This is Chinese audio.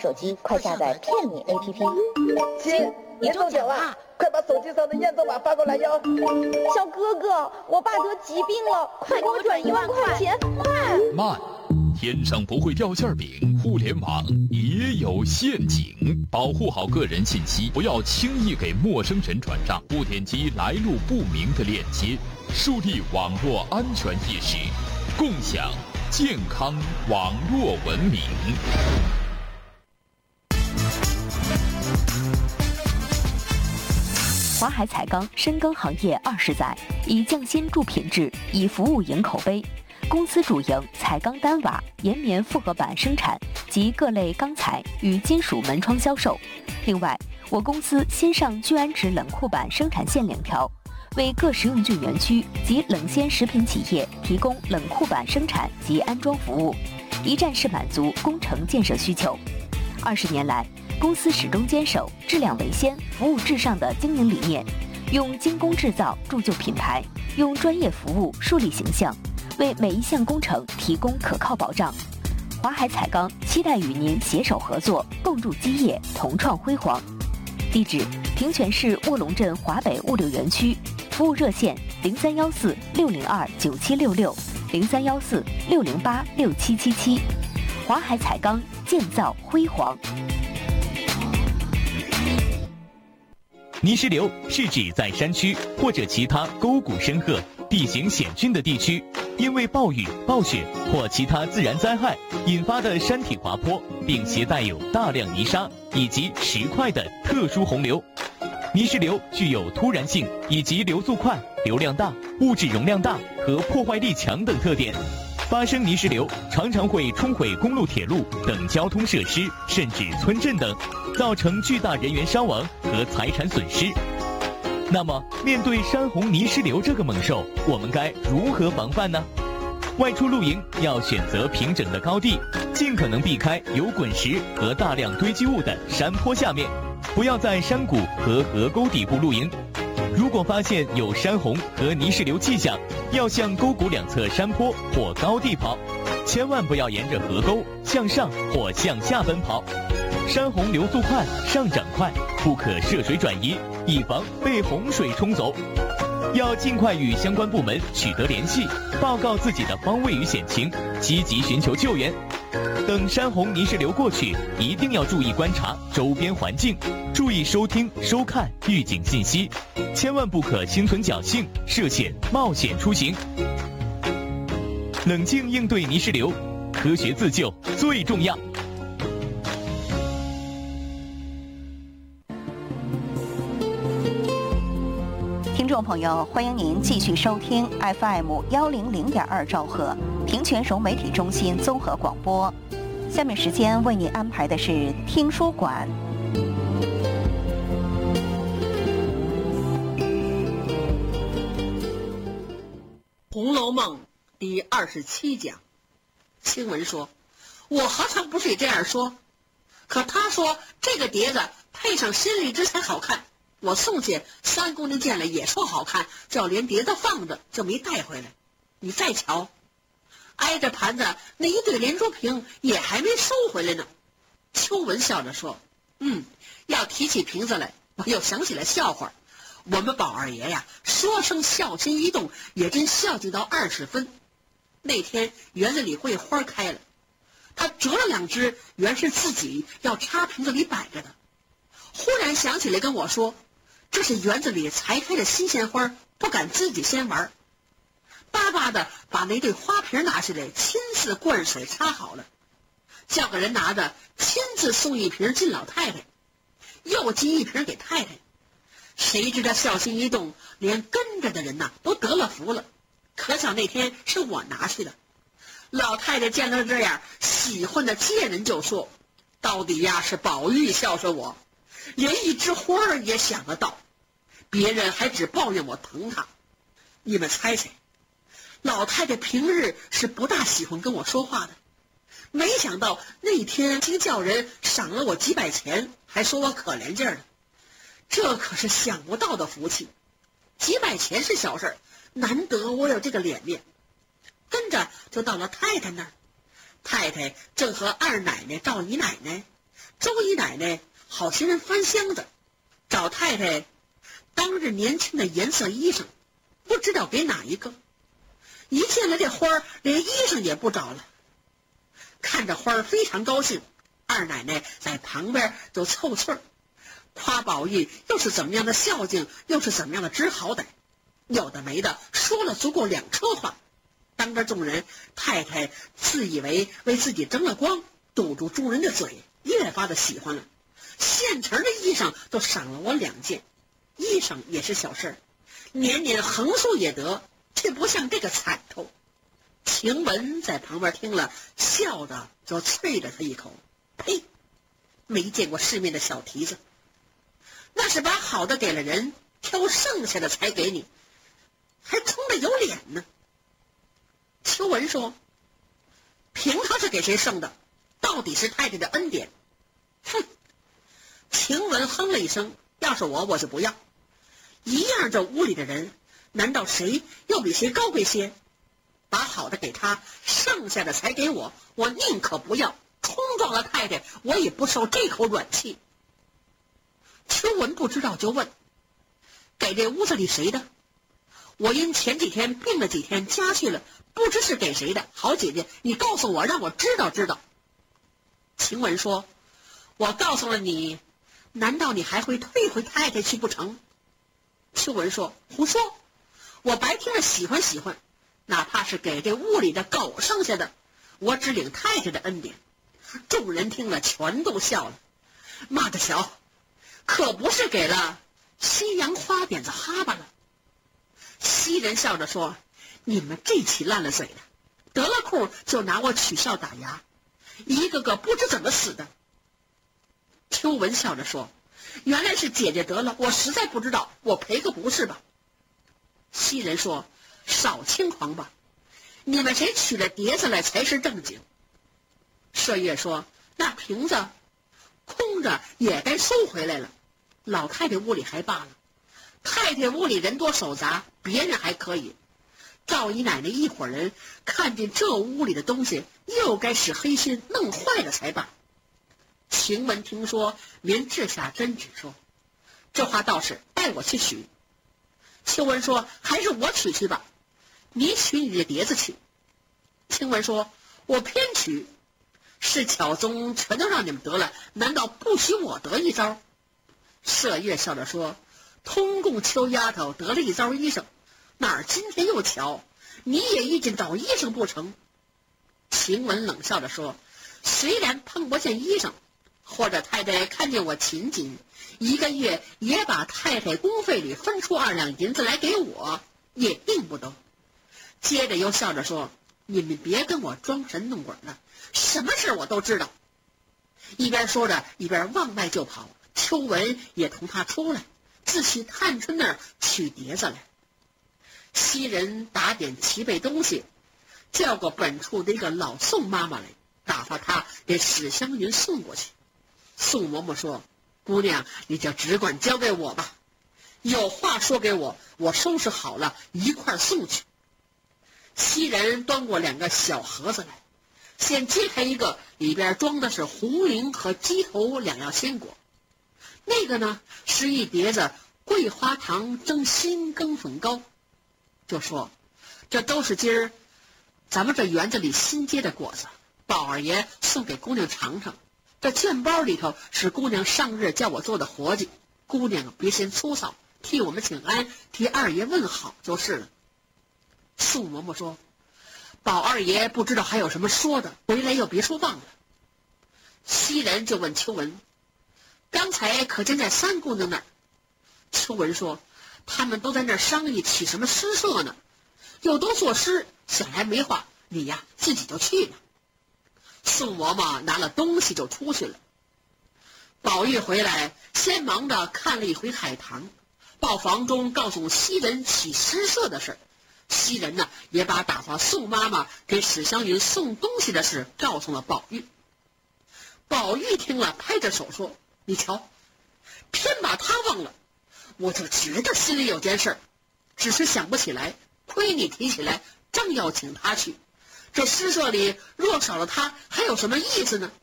手机快下载骗你 APP。 亲，你中奖啦！快把手机上的验证码发过来哟。 小哥哥，我爸得疾病了，快给我转1万块钱，快！ 慢，天上不会掉馅饼，互联网也有陷阱，保护好个人信息，不要轻易给陌生人转账，不点击来路不明的链接，树立网络安全意识，共享健康网络文明。 华海彩钢深耕行业20载，以匠心铸品质，以服务赢口碑。公司主营彩钢单瓦、岩棉复合板生产及各类钢材与金属门窗销售。另外，我公司新上聚氨酯冷库板生产线2条，为各食用菌园区及冷鲜食品企业提供冷库板生产及安装服务，一站式满足工程建设需求。20年来，公司始终坚守质量为先、服务至上的经营理念，用精工制造铸就品牌，用专业服务树立形象，为每一项工程提供可靠保障。华海彩钢期待与您携手合作，共筑基业，同创辉煌。地址：平泉市卧龙镇华北物流园区，服务热线0314-602-9766，0314-608-6777。华海彩钢，建造辉煌。 泥石流是指在山区或者其他沟谷深壑、地形险峻的地区，因为暴雨、暴雪或其他自然灾害引发的山体滑坡，并携带有大量泥沙以及石块的特殊洪流。泥石流具有突然性以及流速快、流量大、物质容量大和破坏力强等特点。发生泥石流常常会冲毁公路、铁路等交通设施，甚至村镇等，造成巨大人员伤亡和财产损失。那么，面对山洪泥石流这个猛兽，我们该如何防范呢？外出露营要选择平整的高地，尽可能避开有滚石和大量堆积物的山坡下面，不要在山谷和河沟底部露营。如果发现有山洪和泥石流迹象，要向沟谷两侧山坡或高地跑，千万不要沿着河沟向上或向下奔跑。山洪流速快，上涨快，不可涉水转移，以防被洪水冲走。要尽快与相关部门取得联系，报告自己的方位与险情，积极寻求救援。等山洪泥石流过去，一定要注意观察周边环境，注意收听、收看预警信息，千万不可心存侥幸、涉险冒险出行。冷静应对泥石流，科学自救最重要。 听众朋友，欢迎您继续收听 FM100.2兆赫平泉省媒体中心综合广播。下面时间为您安排的是听书馆。 《红楼梦》第27讲，晴雯说：“我何尝不是也这样说？可他说这个碟子配上新荔枝才好看。我送去，3姑娘见了也说好看，叫连碟子放着就没带回来。你再瞧，挨着盘子那一对连珠瓶也还没收回来呢。”秋文笑着说：“要提起瓶子来，我又想起了笑话。我们宝二爷呀，说声孝心一动，也真孝敬到20分。那天园子里会花开了，他折了2枝，原是自己要插瓶子里摆着的。忽然想起来跟我说，这是园子里才开的新鲜花，不敢自己先玩，巴巴的把那对花瓶拿下来，亲自灌水插好了，叫个人拿着，亲自送1瓶进老太太，又进1瓶给太太。谁知道孝心一动，连跟着的人呐都得了福了。可巧那天是我拿去的，老太太见了这样，喜欢的见人就说：“到底呀是宝玉孝顺我，连1枝花也想得到，别人还只抱怨我疼他。”你们猜猜，老太太平日是不大喜欢跟我说话的，没想到那天竟叫人赏了我几百钱，还说我可怜劲儿的。这可是想不到的福气，几百钱是小事，难得我有这个脸面。跟着就到了太太那儿，太太正和二奶奶、赵姨奶奶周姨奶奶好些人翻箱子，找太太当日年轻的颜色衣裳，不知道给哪一个。一见了这花儿，连衣裳也不找了。看着花儿非常高兴，二奶奶在旁边就凑趣儿，夸宝玉又是怎么样的孝敬，又是怎么样的知好歹，有的没的说了足够2车话。当着众人，太太自以为为自己争了光，堵住众人的嘴，越发的喜欢了。现成的衣裳都赏了我2件，衣裳也是小事儿，年年横竖也得，却不像这个彩头。晴雯在旁边听了，笑着就啐了他一口：“呸！没见过世面的小蹄子，那是把好的给了人，挑剩下的才给你，还冲着有脸呢。”秋文说：“凭他是给谁剩的，到底是太太的恩典。”哼！晴雯哼了一声：“要是我就不要。一样这屋里的人，难道谁又比谁高贵些？把好的给他，剩下的才给我，我宁可不要，冲撞了太太，我也不受这口软气。”秋文不知道就问：“给这屋子里谁的？我因前几天病了几天，家去了，不知是给谁的。好姐姐，你告诉我，让我知道知道。”晴雯说：“我告诉了你，难道你还会退回太太去不成？”秋文说：“胡说！我白听了喜欢喜欢，哪怕是给这屋里的狗剩下的，我只领太太的恩典。”众人听了全都笑了。妈的瞧，可不是给了西洋花点子哈巴了。袭人笑着说：“你们这起烂了嘴的，得了空就拿我取笑打牙，一个个不知怎么死的。”秋文笑着说：“原来是姐姐得了，我实在不知道，我赔个不是吧。”袭人说：“少轻狂吧，你们谁取了碟子来才是正经。”麝月说：“那瓶子空着也该收回来了，老太太屋里还罢了，太太屋里人多手杂，别人还可以。赵姨奶奶一伙人看见这屋里的东西，又该使黑心弄坏了才罢。”晴雯听说，连掷下针指说：“这话倒是，带我去取。”秋文说：“还是我取去吧，你取你的碟子去。”晴雯说：“我偏取，是巧宗全都让你们得了，难道不许我得一招？”麝月笑着说：“通共秋丫头得了一遭衣裳，哪儿今天又巧，你也一劲找衣裳不成？”晴雯冷笑着说：“虽然碰不见衣裳，或者太太看见我勤谨，一个月也把太太公费里分出2两银子来给我，也并不得。”接着又笑着说：“你们别跟我装神弄鬼了，什么事我都知道。”一边说着，一边往外就跑。秋文也同他出来，自去探春那儿取碟子来。袭人打点齐备东西，叫过本处的一个老宋妈妈来，打发她给史湘云送过去。宋嬷嬷说：“姑娘，你就只管交给我吧，有话说给我，我收拾好了一块送去。”袭人端过2个小盒子来，先揭开一个，里边装的是红绫和鸡头2样鲜果，那个呢是一碟子桂花糖蒸新羹粉糕，就说：“这都是今儿咱们这园子里新结的果子，宝二爷送给姑娘尝尝。这卷包里头是姑娘上日叫我做的活计，姑娘别嫌粗糙，替我们请安，替二爷问好就是了。”宋嬷嬷说：“宝二爷不知道还有什么说的，回来又别说忘了。”袭人就问秋文：“刚才可见在三姑娘那儿？”秋文说：“他们都在那儿商议起什么诗社呢，又都作诗，想来没话，你呀自己就去了。”宋嬷嬷拿了东西就出去了。宝玉回来，先忙着看了一回海棠，报房中告诉袭人起诗社的事。袭人呢，也把打发宋妈妈给史湘云送东西的事告诉了宝玉。宝玉听了，拍着手说：“你瞧，偏把他忘了，我就觉得心里有件事，只是想不起来，亏你提起来，正要请他去。这诗社里若少了他，还有什么意思呢？